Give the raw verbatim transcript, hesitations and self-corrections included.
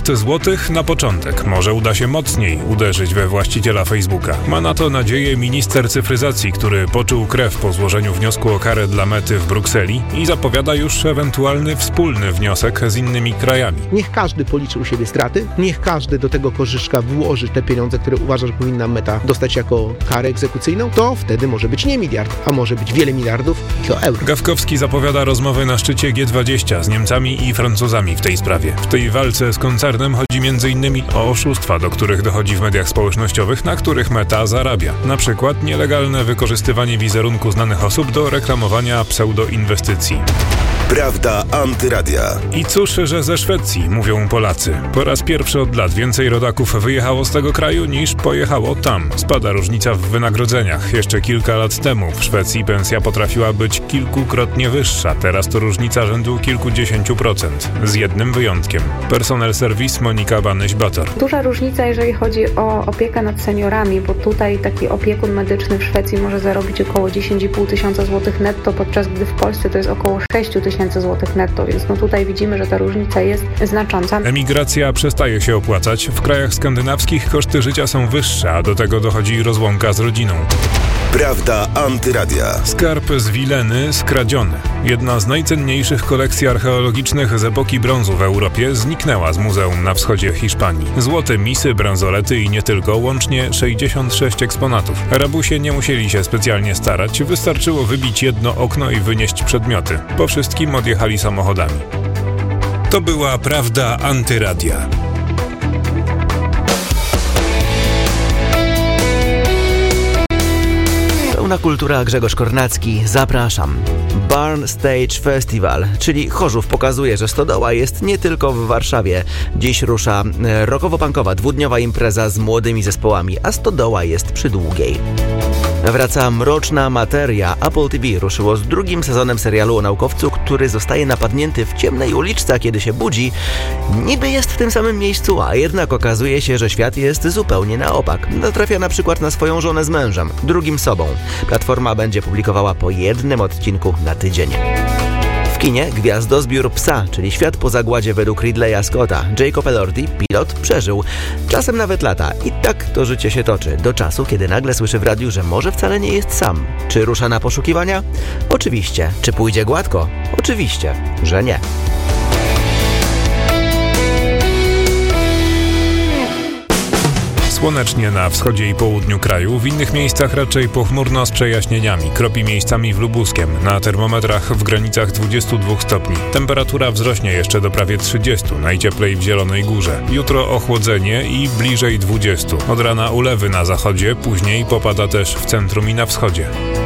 miliard złotych na początek. Może uda się mocniej uderzyć we właściciela Facebooka. Ma na to nadzieję minister cyfryzacji, który poczuł krew po złożeniu wniosku o karę dla Mety w Brukseli i zapowiada już ewentualny wspólny wniosek z innymi krajami. Niech każdy policzy u siebie straty, niech każdy do tego korzyszka włoży te pieniądze, które uważa, że powinna Meta dostać jako karę egzekucyjną, to wtedy może być nie miliard, a może być wiele miliardów i to euro. Gawkowski zapowiada rozmowy na szczycie G dwadzieścia z Niemcami i Francuzami w tej sprawie. W tej walce z koncernem chodzi m.in. o oszustwa, do których dochodzi w mediach społecznościowych, na których Meta zarabia. Na przykład nielegalne wykorzystywanie wizerunku znanych osób do reklamowania pseudoinwestycji. Prawda Antyradia. I cóż, że ze Szwecji, mówią Polacy. Po raz pierwszy od lat więcej rodaków wyjechało z tego kraju niż pojechało tam. Spada różnica w wynagrodzeniach. Jeszcze kilka lat temu w Szwecji pensja potrafiła być kilkukrotnie wyższa. Teraz to różnica rzędu kilkudziesięciu procent. Z jednym wyjątkiem. Personel Service Monika Banyś-Bator. Duża różnica, jeżeli chodzi o opiekę nad seniorami, bo tutaj taki opiekun medyczny w Szwecji może zarobić około dziesięć i pół tysiąca złotych netto, podczas gdy w Polsce to jest około sześć tysięcy złotych netto, więc no tutaj widzimy, że ta różnica jest znacząca. Emigracja przestaje się opłacać. W krajach skandynawskich koszty życia są wyższe, a do tego dochodzi rozłąka z rodziną. Prawda Antyradia. Skarb z Wileny skradziony. Jedna z najcenniejszych kolekcji archeologicznych z epoki brązu w Europie zniknęła z muzeum na wschodzie Hiszpanii. Złote misy, bransolety i nie tylko, łącznie sześćdziesiąt sześć eksponatów. Rabusie nie musieli się specjalnie starać, wystarczyło wybić jedno okno i wynieść przedmioty. Po wszystkim odjechali samochodami. To była Prawda Antyradia. Pełna kultura, Grzegorz Kornacki, zapraszam. Barn Stage Festival, czyli Chorzów, pokazuje, że Stodoła jest nie tylko w Warszawie. Dziś rusza rockowo-punkowa dwudniowa impreza z młodymi zespołami, a Stodoła jest przy Długiej. Wraca Mroczna Materia. Apple T V ruszyło z drugim sezonem serialu o naukowcu, który zostaje napadnięty w ciemnej uliczce, a kiedy się budzi, niby jest w tym samym miejscu, a jednak okazuje się, że świat jest zupełnie na opak. Natrafia na przykład na swoją żonę z mężem, drugim sobą. Platforma będzie publikowała po jednym odcinku na tydzień. W kinie Gwiazdozbiór psa, czyli Świat po zagładzie według Ridleya Scotta. Jacob Elordi, pilot, przeżył. Czasem nawet lata. I tak to życie się toczy. Do czasu, kiedy nagle słyszy w radiu, że może wcale nie jest sam. Czy rusza na poszukiwania? Oczywiście. Czy pójdzie gładko? Oczywiście, że nie. Słonecznie na wschodzie i południu kraju, w innych miejscach raczej pochmurno z przejaśnieniami, kropi miejscami w Lubuskiem, na termometrach w granicach dwudziestu dwóch stopni. Temperatura wzrośnie jeszcze do prawie trzydziestu, najcieplej w Zielonej Górze. Jutro ochłodzenie i bliżej dwudziestu. Od rana ulewy na zachodzie, później popada też w centrum i na wschodzie.